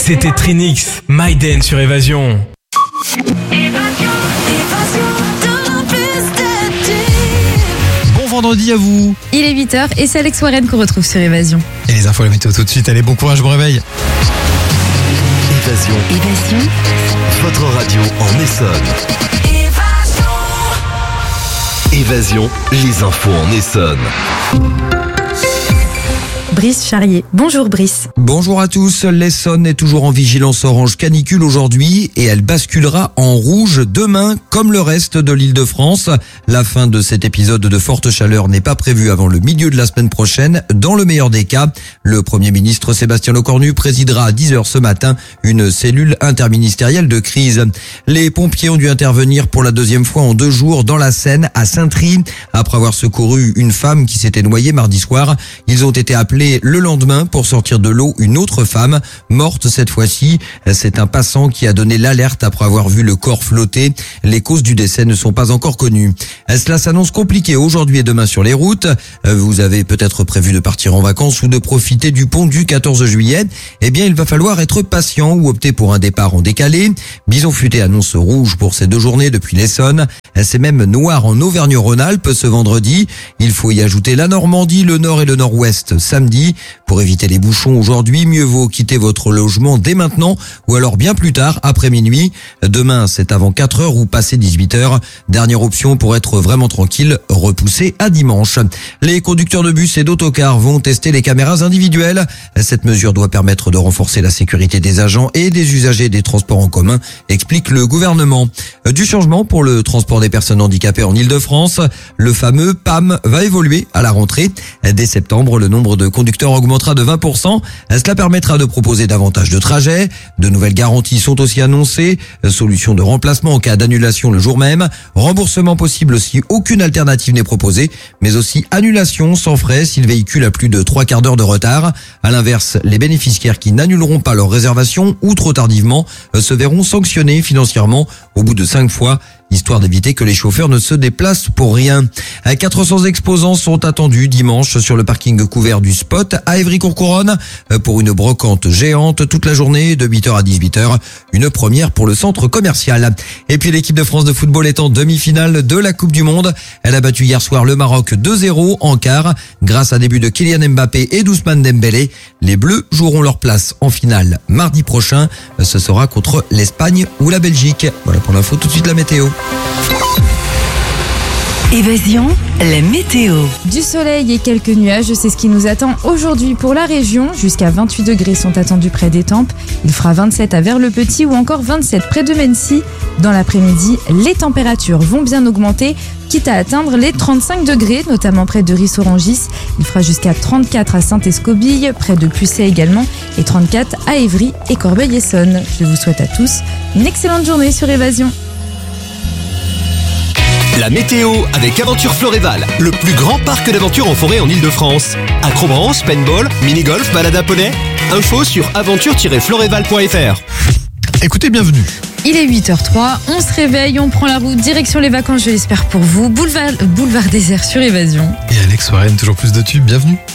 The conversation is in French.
C'était Trinix, Maiden sur Évasion. Bon vendredi à vous. Il est 8h et c'est Alex Warren qu'on retrouve sur Évasion. Et les infos, la météo tout de suite. Allez, bon courage, bon réveil. Évasion. Votre radio en Essonne. Évasion, les infos en Essonne. Brice Charrier. Bonjour Brice. Bonjour à tous, l'Essonne est toujours en vigilance orange canicule aujourd'hui et elle basculera en rouge demain comme le reste de l'Île-de-France. La fin de cet épisode de forte chaleur n'est pas prévue avant le milieu de la semaine prochaine. Dans le meilleur des cas, le Premier ministre Sébastien Lecornu présidera à 10h ce matin une cellule interministérielle de crise. Les pompiers ont dû intervenir pour la deuxième fois en 2 jours dans la Seine à Saint-Try. Après avoir secouru une femme qui s'était noyée mardi soir, ils ont été appelés le lendemain pour sortir de l'eau une autre femme, morte cette fois-ci. C'est un passant qui a donné l'alerte après avoir vu le corps flotter. Les causes du décès ne sont pas encore connues. Cela s'annonce compliqué aujourd'hui et demain sur les routes. Vous avez peut-être prévu de partir en vacances ou de profiter du pont du 14 juillet. Eh bien, il va falloir être patient ou opter pour un départ en décalé. Bison Futé annonce rouge pour ces 2 journées depuis l'Essonne. C'est même noir en Auvergne-Rhône-Alpes ce vendredi. Il faut y ajouter la Normandie, le Nord et le Nord-Ouest samedi. Pour éviter les bouchons aujourd'hui, mieux vaut quitter votre logement dès maintenant ou alors bien plus tard, après minuit. Demain, c'est avant 4h ou passé 18h. Dernière option pour être vraiment tranquille, repoussé à dimanche. Les conducteurs de bus et d'autocars vont tester les caméras individuelles. Cette mesure doit permettre de renforcer la sécurité des agents et des usagers des transports en commun, explique le gouvernement. Du changement pour le transport des personnes handicapées en Île-de-France. Le fameux PAM va évoluer à la rentrée. Dès septembre, le nombre de conducteurs augmentera de 20%. Cela permettra de proposer davantage de trajets. De nouvelles garanties sont aussi annoncées. Solution de remplacement en cas d'annulation le jour même. Remboursement possible si aucune alternative n'est proposée. Mais aussi annulation sans frais si le véhicule a plus de 3/4 d'heure de retard. À l'inverse, les bénéficiaires qui n'annuleront pas leur réservation ou trop tardivement se verront sanctionnés financièrement au bout de 5 fois. Histoire d'éviter que les chauffeurs ne se déplacent pour rien. 400 exposants sont attendus dimanche sur le parking couvert du Spot à Évry-Courcouronnes pour une brocante géante toute la journée de 8h à 18h. Une première pour le centre commercial. Et puis l'équipe de France de football est en demi-finale de la Coupe du Monde. Elle a battu hier soir le Maroc 2-0 en quart grâce à un début de Kylian Mbappé et d'Ousmane Dembélé. Les Bleus joueront leur place en finale mardi prochain. Ce sera contre l'Espagne ou la Belgique. Voilà pour l'info, tout de suite la météo. Évasion, la météo. Du soleil et quelques nuages, c'est ce qui nous attend aujourd'hui pour la région. Jusqu'à 28 degrés sont attendus près d'Étampes. Il fera 27 à Vers-le-Petit ou encore 27 près de Mennecy. Dans l'après-midi, les températures vont bien augmenter, quitte à atteindre les 35 degrés, notamment près de Ris-Orangis. Il fera jusqu'à 34 à Saint-Escobille, près de Pucet également, et 34 à Évry et Corbeil-Essonnes. Je vous souhaite à tous une excellente journée sur Évasion. La météo avec Aventure Floréval, le plus grand parc d'aventure en forêt en Île-de-France. Acrobranche, paintball, mini-golf, balade à poney. Info sur aventure-floréval.fr. Écoutez, bienvenue. Il est 8h03, on se réveille, on prend la route, direction les vacances, je l'espère pour vous. Boulevard désert sur Évasion. Et Alex Warren, toujours plus de tubes, bienvenue.